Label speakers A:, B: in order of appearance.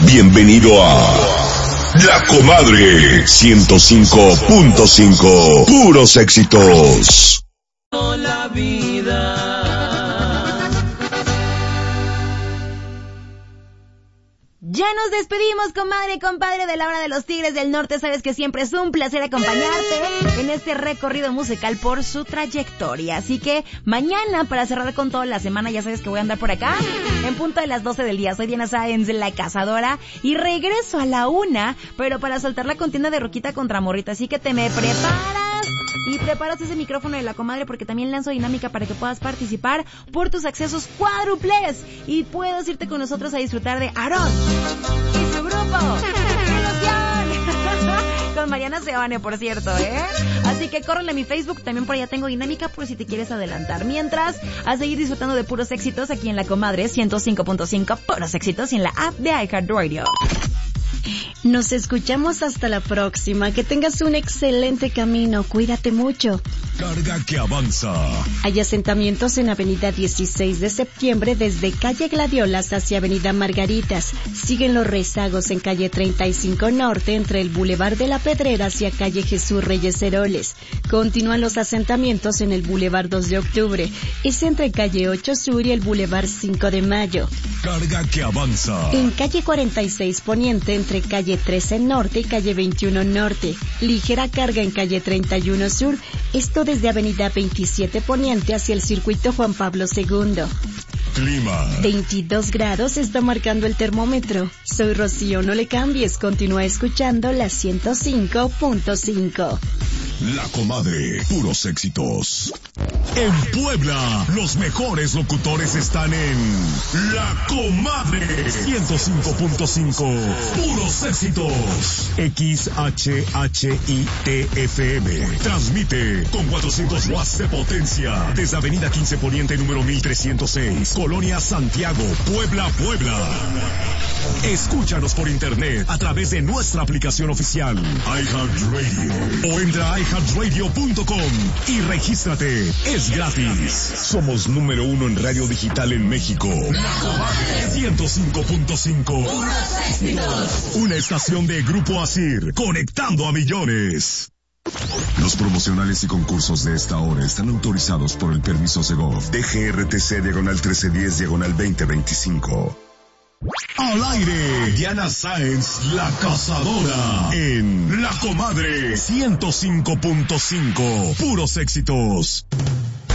A: Bienvenido a La Comadre 105.5. Puros éxitos.
B: La vida.
C: Ya nos despedimos, comadre y compadre de la Hora de los Tigres del Norte. Sabes que siempre es un placer acompañarte en este recorrido musical por su trayectoria. Así que mañana, para cerrar con toda la semana, ya sabes que voy a andar por acá en punto de las 12 del día. Soy Diana Sáenz, la cazadora, y regreso a la 1, pero para soltar la contienda de Roquita contra Morrita. Así que te me preparas y preparas ese micrófono de la comadre, porque también lanzo dinámica para que puedas participar por tus accesos cuádruples y puedas irte con nosotros a disfrutar de Aarón y su grupo Ilusión con Mariana Seoane, por cierto, así que córrele a mi Facebook, también por allá tengo dinámica por si te quieres adelantar. Mientras, a seguir disfrutando de puros éxitos aquí en La Comadre 105.5, puros éxitos, y en la app de iHeartRadio.
D: Nos escuchamos hasta la próxima. Que tengas un excelente camino. Cuídate mucho.
A: Carga que avanza.
D: Hay asentamientos en Avenida 16 de Septiembre desde Calle Gladiolas hacia Avenida Margaritas. Siguen los rezagos en Calle 35 Norte entre el Boulevard de la Pedrera hacia Calle Jesús Reyes Heroles. Continúan los asentamientos en el Boulevard 2 de Octubre. Es entre Calle 8 Sur y el Boulevard 5 de Mayo.
A: Carga que avanza.
D: En Calle 46 Poniente entre Calle 13 Norte y Calle 21 Norte. Ligera carga en Calle 31 Sur. Esto desde Avenida 27 Poniente hacia el Circuito Juan Pablo II.
A: Clima.
D: 22 grados está marcando el termómetro. Soy Rocío, no le cambies. Continúa escuchando la 105.5.
A: La Comadre, puros éxitos. En Puebla, los mejores locutores están en La Comadre 105.5. Puros éxitos. XHHITFM. Transmite con 400 watts de potencia desde Avenida 15 Poniente número 1306, Colonia Santiago, Puebla, Puebla. Escúchanos por internet a través de nuestra aplicación oficial iHeartRadio o entra a iHeartRadio.com y regístrate. Es gratis. Somos número 1 en radio digital en México. La Comadre 105.5. Una estación de Grupo Asir, conectando a millones. Los promocionales y concursos de esta hora están autorizados por el permiso Segov DGRTC /2025. Al aire, Diana Sáenz, la cazadora, en La Comadre 105.5, puros éxitos.